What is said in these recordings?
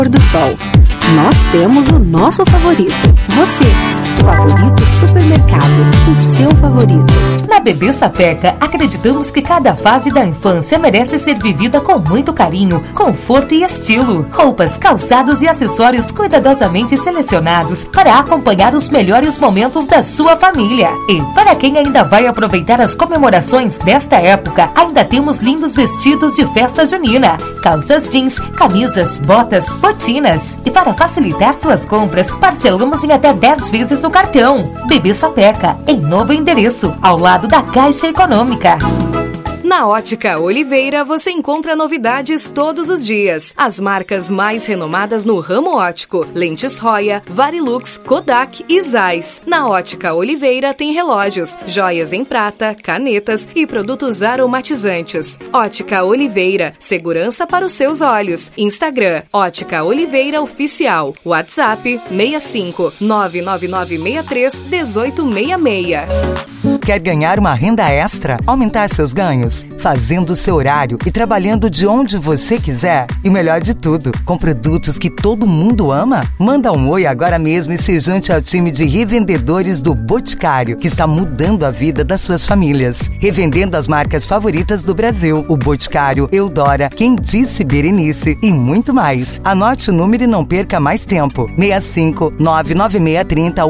do sol. Nós temos o nosso favorito. Você, Favorito Supermercado, o seu favorito. Na Bebê Sapeca, acreditamos que cada fase da infância merece ser vivida com muito carinho, conforto e estilo. Roupas, calçados e acessórios cuidadosamente selecionados para acompanhar os melhores momentos da sua família. E para quem ainda vai aproveitar as comemorações desta época, ainda temos lindos vestidos de festa junina, calças jeans, camisas, botas, botinas. E para facilitar suas compras, parcelamos em até 10 vezes no cartão. Bebê Sapeca, em novo endereço, ao lado da Caixa Econômica. Na Ótica Oliveira você encontra novidades todos os dias. As marcas mais renomadas no ramo óptico: Lentes Roya, Varilux, Kodak e Zeiss. Na Ótica Oliveira tem relógios, joias em prata, canetas e produtos aromatizantes. Ótica Oliveira, segurança para os seus olhos. Instagram, Ótica Oliveira Oficial. WhatsApp 65 99963 1866. Quer ganhar uma renda extra? Aumentar seus ganhos? Fazendo o seu horário e trabalhando de onde você quiser? E o melhor de tudo, com produtos que todo mundo ama? Manda um oi agora mesmo e se junte ao time de revendedores do Boticário, que está mudando a vida das suas famílias. Revendendo as marcas favoritas do Brasil: o Boticário, Eudora, Quem Disse Berenice e muito mais. Anote o número e não perca mais tempo. 65 99630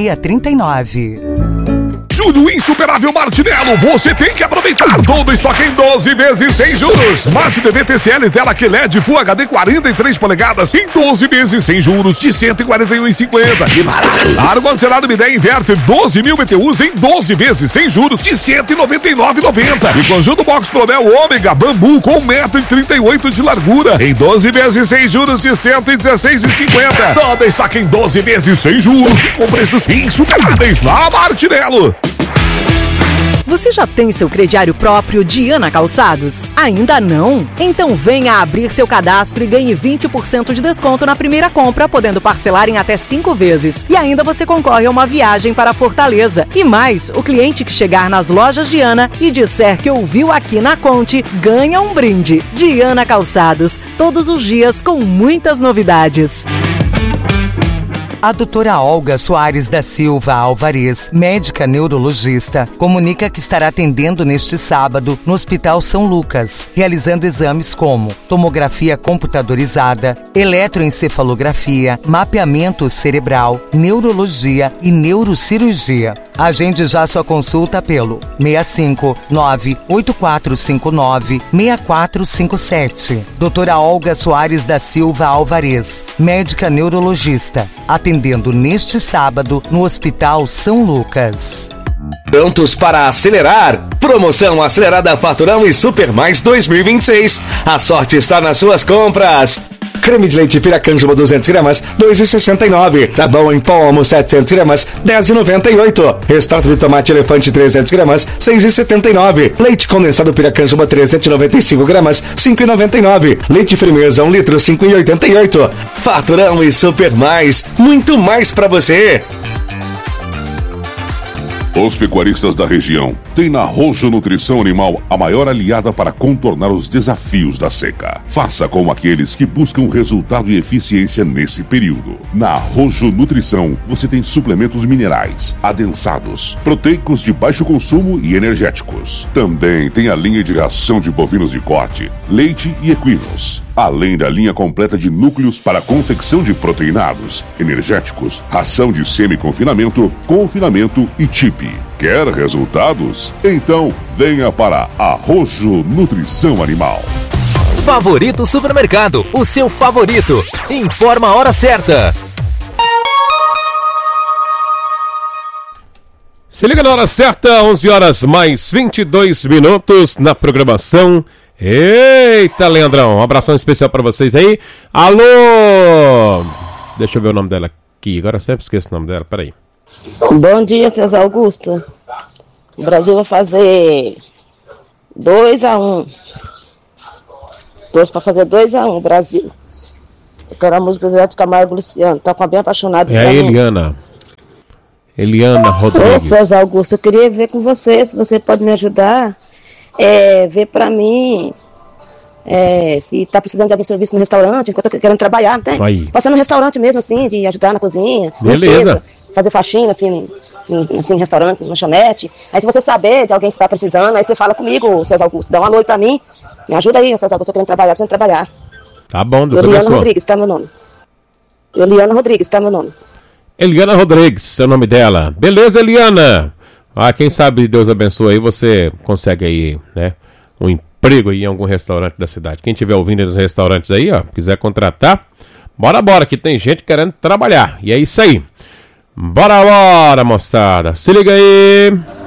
8639. Julho Insuperável Martinello, você tem que aproveitar todo o estoque em 12 vezes sem juros. Smart TV TCL tela QLED Full HD 43 polegadas em 12 vezes sem juros de R$ 141,50. Que barato! Ar-condicionado Midea Inverter 12.000 BTUs em 12 vezes sem juros de R$ 199,90. E conjunto Box Pronel Ômega Bambu com 1,38 m de largura em 12 vezes sem juros de R$ 116,50. Todo estoque em 12 vezes sem juros e com preços insuperáveis na Martinello. Você já tem seu crediário próprio Diana Calçados? Ainda não? Então venha abrir seu cadastro e ganhe 20% de desconto na primeira compra, podendo parcelar em até 5 vezes. E ainda você concorre a uma viagem para Fortaleza. E mais, o cliente que chegar nas lojas Diana e disser que ouviu aqui na Conte, ganha um brinde. Diana Calçados, todos os dias com muitas novidades. A doutora Olga Soares da Silva Alvarez, médica neurologista, comunica que estará atendendo neste sábado no Hospital São Lucas, realizando exames como tomografia computadorizada, eletroencefalografia, mapeamento cerebral, neurologia e neurocirurgia. Agende já sua consulta pelo 65 98459 6457. Doutora Olga Soares da Silva Alvarez, médica neurologista, atendendo neste sábado no Hospital São Lucas. Prontos para acelerar? Promoção acelerada Faturão e Super Mais 2026. A sorte está nas suas compras. Creme de leite Piracanjuba 200 gramas, 2,69. Sabão em pó Omo 700 gramas, 10,98. Extrato de tomate elefante 300 gramas, 6,79. Leite condensado Piracanjuba 395 gramas, 5,99. Leite firmeza 1 litro, 5,88. Faturão e Super Mais, muito mais para você. Os pecuaristas da região têm na Rojo Nutrição Animal a maior aliada para contornar os desafios da seca. Faça como aqueles que buscam resultado e eficiência nesse período. Na Rojo Nutrição você tem suplementos minerais, adensados, proteicos de baixo consumo e energéticos. Também tem a linha de ração de bovinos de corte, leite e equinos. Além da linha completa de núcleos para confecção de proteinados, energéticos, ração de semi-confinamento, confinamento e chip. Quer resultados? Então venha para a Rojo Nutrição Animal. Favorito Supermercado, o seu favorito. Informa a hora certa. Se liga na hora certa, 11 horas mais 22 minutos na programação. Eita, Leandrão, um abração especial pra vocês aí. Alô! Deixa eu ver o nome dela aqui, agora eu sempre esqueço o nome dela, peraí. Bom dia, seus Augusto. O Brasil vai fazer 2-1. Torço pra fazer 2-1, Brasil. Eu quero a música do Zé de Camargo Luciano, tá com a bem apaixonada. É a Eliana. Eliana Rodrigues. Ô, seus Augusto, eu queria ver com você, se você pode me ajudar. Ver pra mim se tá precisando de algum serviço no restaurante, que eu tô querendo trabalhar, tem? Passando no restaurante mesmo, assim, de ajudar na cozinha. Beleza. Limpeza, fazer faxina, assim, em restaurante, lanchonete. Aí se você saber de alguém que está precisando, aí você fala comigo, César Augusto, dá um alô pra mim. Me ajuda aí, César Augusto, tô querendo trabalhar, precisando trabalhar. Tá bom, Deus Eliana abençoe. Rodrigues, tá meu nome. Eliana Rodrigues, tá meu nome. Eliana Rodrigues, é o nome dela. Beleza, Eliana? Quem sabe Deus abençoe aí, você consegue aí, né, um emprego aí em algum restaurante da cidade. Quem estiver ouvindo nos restaurantes aí, ó, quiser contratar, bora, que tem gente querendo trabalhar. E é isso aí. Bora, moçada. Se liga aí.